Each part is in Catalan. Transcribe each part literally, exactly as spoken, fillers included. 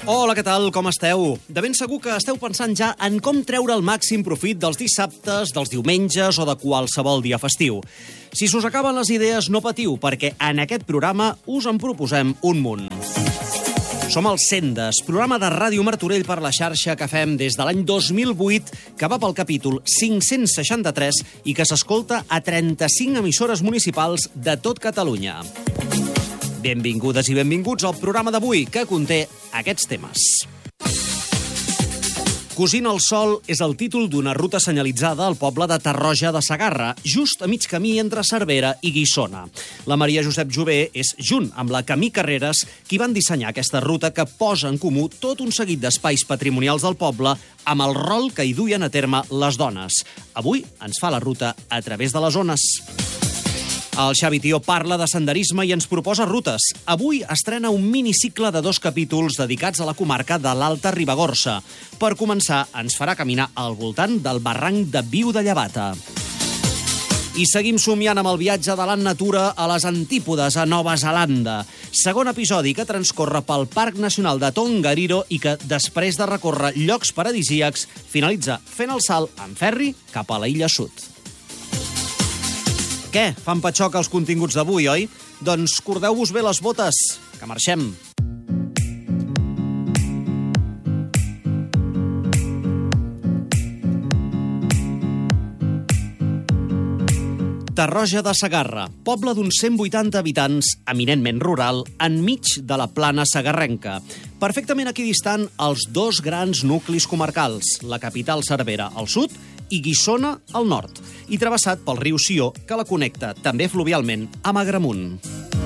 Hola, què tal? Com esteu? De ben segur que esteu pensant ja en com treure el màxim profit dels dissabtes, dels diumenges o de qualsevol dia festiu. Si s'us acaben les idees, no patiu, perquè en aquest programa us en proposem un munt. Som el Sendes, programa de Ràdio Martorell per la xarxa que fem des de l'any dos mil vuit, que va pel capítol cinc-cents seixanta-tres i que s'escolta a trenta-cinc emissores municipals de tot Catalunya. Benvingudes i benvinguts al programa d'avui, que conté aquests temes. Cosint el sol és el títol d'una ruta senyalitzada al poble de Tarroja de Segarra, just a mig camí entre Cervera i Guissona. La Maria Josep Jové és, junt amb la Camí Carreras, qui van dissenyar aquesta ruta que posa en comú tot un seguit d'espais patrimonials del poble amb el rol que hi duien a terme les dones. Avui ens fa la ruta a través de les ones. El Xavi Tió parla de senderisme i ens proposa rutes. Avui estrena un minicicle de dos capítols dedicats a la comarca de l'Alta Ribagorça. Per començar, ens farà caminar al voltant del barranc de Viu de Llevata. I seguim somiant amb el viatge de la natura a les antípodes a Nova Zelanda. Segon episodi que transcorre pel Parc Nacional de Tongariro i que, després de recórrer llocs paradisíacs, finalitza fent el salt en ferri cap a la Illa Sud. Què? Fan patxoc els continguts d'avui, oi? Doncs cordeu-vos bé les botes, que marxem. Tarroja de Segarra, poble d'uns cent vuitanta habitants, eminentment rural, enmig de la plana segarrenca. Perfectament equidistant els dos grans nuclis comarcals, la capital Cervera al sud i Guissona al nord, i travessat pel riu Sió, que la connecta, també fluvialment, amb Agramunt.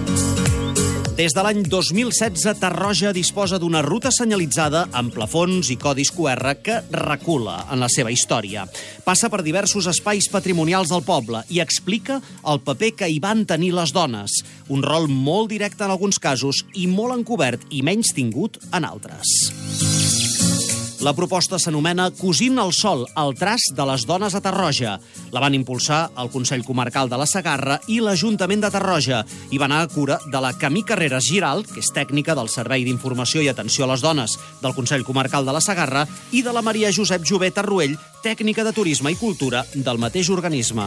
Des de l'any dos mil setze, Tarroja disposa d'una ruta senyalitzada amb plafons i codis Q R que recula en la seva història. Passa per diversos espais patrimonials del poble i explica el paper que hi van tenir les dones, un rol molt directe en alguns casos i molt encobert i menys tingut en altres. La proposta s'anomena Cosint el sol, el traç de les dones a Tarroja. La van impulsar el Consell Comarcal de la Segarra i l'Ajuntament de Tarroja i va anar a cura de la Camí Carreras Giral, que és tècnica del Servei d'Informació i Atenció a les Dones del Consell Comarcal de la Segarra, i de la Maria Josep Jové Tarruell, tècnica de Turisme i Cultura del mateix organisme.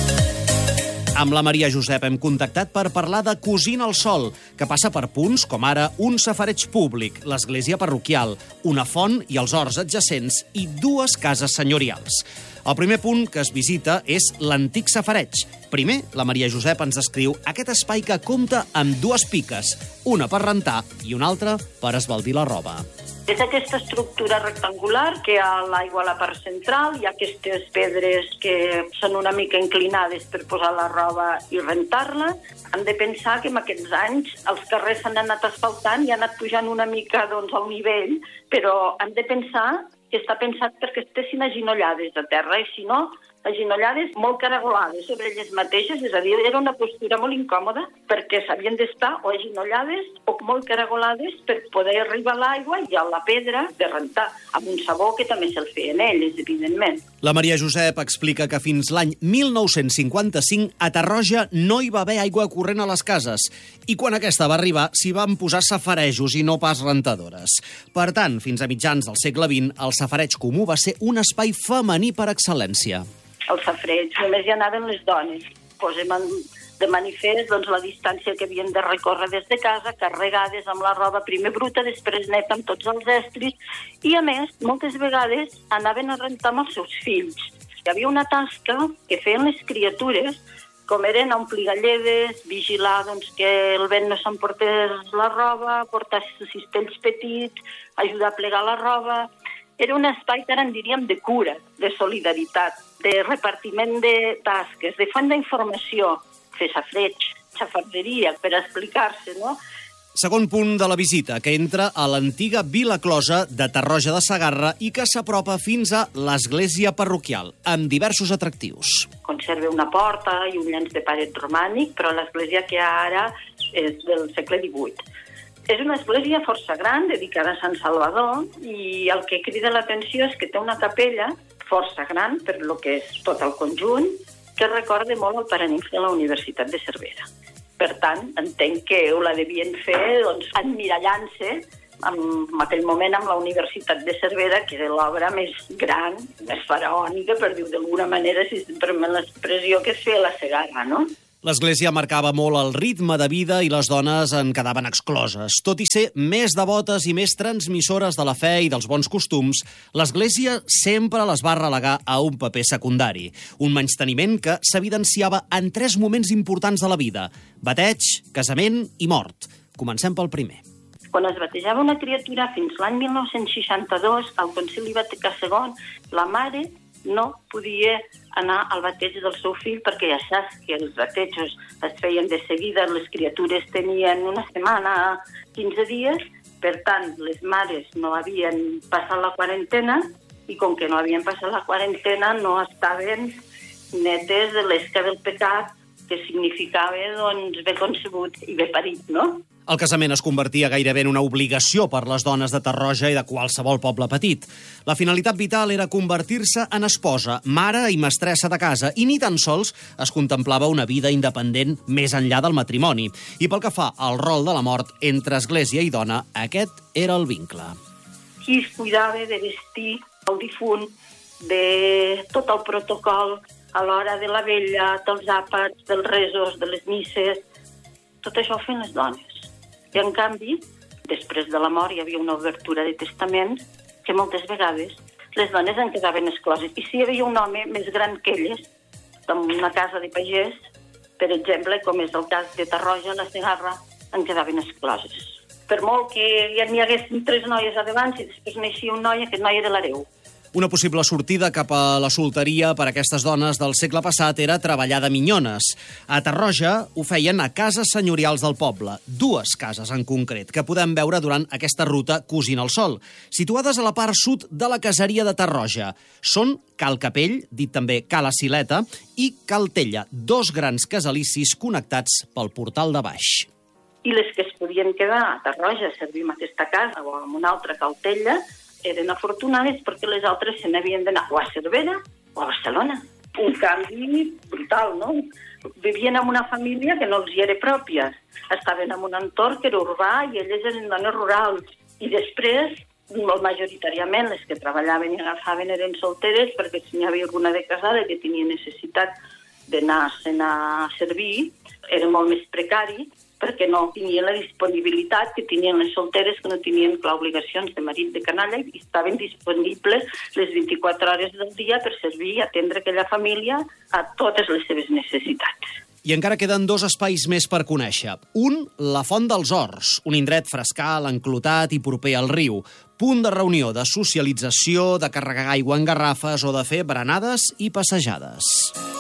Amb la Maria Josep hem contactat per parlar de Cosint el sol, que passa per punts com ara un safareig públic, l'església parroquial, una font i els horts adjacents i dues cases senyorials. El primer punt que es visita és l'antic safareig. Primer, la Maria Josep ens descriu aquest espai que compta amb dues piques, una per rentar i una altra per esbaldir la roba. És aquesta estructura rectangular que a l'aigua a la part central hi ha aquestes pedres que són una mica inclinades per posar la roba i rentar-la. Hem de pensar que en aquests anys els carrers s'han anat asfaltant i han anat pujant una mica doncs, al nivell, però hem de pensar que està pensat perquè estessin aginollades de terra i si no, aginollades molt caragolades sobre elles mateixes, és a dir, era una postura molt incòmoda perquè s'havien d'estar o aginollades o molt caragolades per poder arribar a l'aigua i a la pedra de rentar, amb un sabó que també se'l feien elles, evidentment. La Maria Josep explica que fins l'any mil nou-cents cinquanta-cinc a Tarroja no hi va haver aigua corrent a les cases i quan aquesta va arribar s'hi van posar safarejos i no pas rentadores. Per tant, fins a mitjans del segle vint, el safareig comú va ser un espai femení per excel·lència. Al safareig només hi anaven les dones. Posem de manifest doncs, la distància que havien de recórrer des de casa, carregades amb la roba primer bruta, després neta amb tots els estris, i a més, moltes vegades anaven a rentar amb els seus fills. Hi havia una tasca que feien les criatures, com eren omplir galledes, vigilar doncs, que el vent no s'emportés la roba, portar cistells petits, ajudar a plegar la roba. Era un espai que ara en diríem de cura, de solidaritat, de repartiment de tasques, de font d'informació, fer safareig, xafarderia, per explicar-se, no? Segon punt de la visita, que entra a l'antiga Vila Closa de Tarroja de Segarra i que s'apropa fins a l'església parroquial, amb diversos atractius. Conserva una porta i un llenç de paret romànic, però l'església que hi ha ara és del segle divuit. És una església força gran, dedicada a Sant Salvador, i el que crida l'atenció és que té una capella força gran, per lo que és tot el conjunt, que recorda molt el Paraninfo de la Universitat de Cervera. Per tant, entenc que ho la devien fer doncs, emmirallant-se en aquell moment amb la Universitat de Cervera, que era l'obra més gran, més faraònica, per dir-ho d'alguna manera, si em permet l'expressió, que es feia la Segarra, no? L'Església marcava molt el ritme de vida i les dones en quedaven excloses. Tot i ser més devotes i més transmissores de la fe i dels bons costums, l'Església sempre les va relegar a un paper secundari. Un menysteniment que s'evidenciava en tres moments importants de la vida: bateig, casament i mort. Comencem pel primer. Quan es batejava una criatura fins l'any mil nou-cents seixanta-dos, al Concili Vaticà segon, la mare no podia anar al bateig del seu fill, perquè ja saps que els batejos es feien de seguida, les criatures tenien una setmana, quinze dies, per tant, les mares no havien passat la quarantena i com que no havien passat la quarantena no estaven netes de l'esca del pecat, que significava, doncs, bé concebut i bé parit, no? El casament es convertia gairebé en una obligació per les dones de Tarroja i de qualsevol poble petit. La finalitat vital era convertir-se en esposa, mare i mestressa de casa, i ni tan sols es contemplava una vida independent més enllà del matrimoni. I pel que fa al rol de la mort entre església i dona, aquest era el vincle. Qui es cuidava de vestir el difunt, de tot el protocol a l'hora de la vella, dels àpats, dels resos, de les misses, tot això ho feien les dones. I, en canvi, després de la mort hi havia una obertura de testament que moltes vegades les dones en quedaven excloses. I si hi havia un home més gran que elles, en una casa de pagès, per exemple, com és el cas de Tarroja, la Segarra, en quedaven excloses. Per molt que ja n'hi hagués tres noies a davant, si després naixia un noi, aquest noi era l'hereu. Una possible sortida cap a la solteria per a aquestes dones del segle passat era treballar de minyones. A Tarroja ho feien a cases senyorials del poble, dues cases en concret, que podem veure durant aquesta ruta Cosint el Sol, situades a la part sud de la caseria de Tarroja. Són Cal Capell, dit també Cala Sileta, i Cal Tella, dos grans casalicis connectats pel portal de baix. I les que es podien quedar a Tarroja a servir en aquesta casa o en una altra Cal Tella eren afortunades perquè les altres se n'havien d'anar o a Cervera o a Barcelona. Un canvi brutal, no? Vivien en una família que no els hi era pròpia. Estaven en un entorn que era urbà i elles eren dones rurals. I després, molt majoritàriament, les que treballaven i agafaven eren solteres, perquè si n'hi havia alguna de casada que tenia necessitat d'anar-se'n a servir, era molt més precari, perquè no tenien la disponibilitat que tenien les solteres, que no tenien clar obligacions de marit de canalla i estaven disponibles les vint-i-quatre hores del dia per servir i atendre aquella família a totes les seves necessitats. I encara queden dos espais més per conèixer. Un, la Font dels Horts, un indret frescal, enclotat i proper al riu. Punt de reunió, de socialització, de carregar aigua en garrafes o de fer berenades i passejades.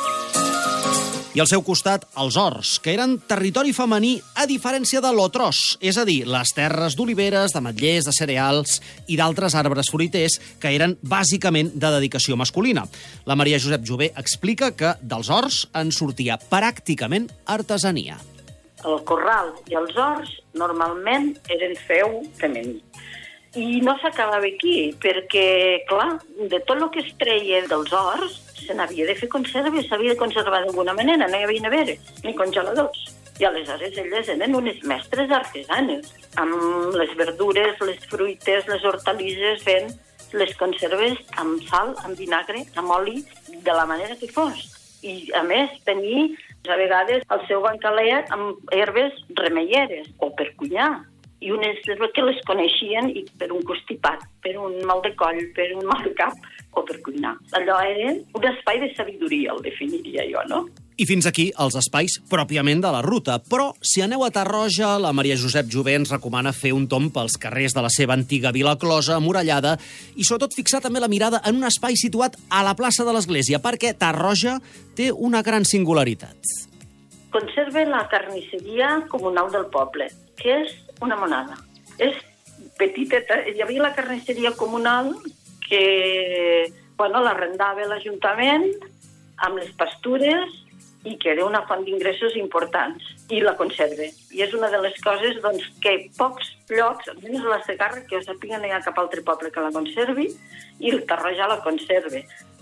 I al seu costat, els horts, que eren territori femení a diferència de l'Otros, és a dir, les terres d'oliveres, d'ametllers, de cereals i d'altres arbres fruiters que eren bàsicament de dedicació masculina. La Maria Josep Jové explica que dels horts en sortia pràcticament artesania. El corral i els horts normalment eren feu femení. I no s'acabava aquí, perquè, clar, de tot el que es treia dels horts, se n'havia de fer conserva, s'havia de conservar d'alguna manera, no hi havia neveres ni congeladors. I aleshores elles eren unes mestres artesanes, amb les verdures, les fruites, les hortalisses, fent les conserves amb sal, amb vinagre, amb oli, de la manera que fos. I, a més, tenir, a vegades, el seu bancalet amb herbes remeieres, o per cuinar. I unes que les coneixien i per un constipat, per un mal de coll, per un mal de cap o per cuinar. Allò era un espai de sabidoria, el definiria jo, no? I fins aquí els espais pròpiament de la ruta. Però si aneu a Tarroja, la Maria Josep Jové ens recomana fer un tomb pels carrers de la seva antiga vila closa, amurallada, i sobretot fixar també la mirada en un espai situat a la plaça de l'Església, perquè Tarroja té una gran singularitat. Conserva la carnisseria comunal del poble, que és una monada. És petiteta. Hi havia la carnisseria comunal que, bueno, l'arrendava l'Ajuntament amb les pastures i que era una font d'ingressos importants, i la conserva. I és una de les coses, doncs, que pocs llocs, almenys a la Segarra, que jo sàpiga, no hi ha cap altre poble que la conservi, i el Tarroja la conserva.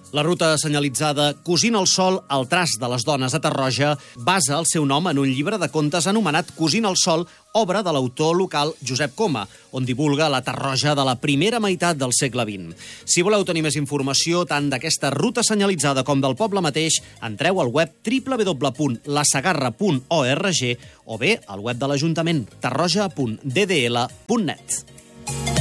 La ruta senyalitzada Cosint el sol, el traç de les dones a Tarroja basa el seu nom en un llibre de contes anomenat Cosint el sol, obra de l'autor local Josep Coma, on divulga la Tarroja de la primera meitat del segle vint. Si voleu tenir més informació tant d'aquesta ruta senyalitzada com del poble mateix, entreu al web w w w punt la segarra punt org o bé al web de l'Ajuntament tarroja punt d d l punt net.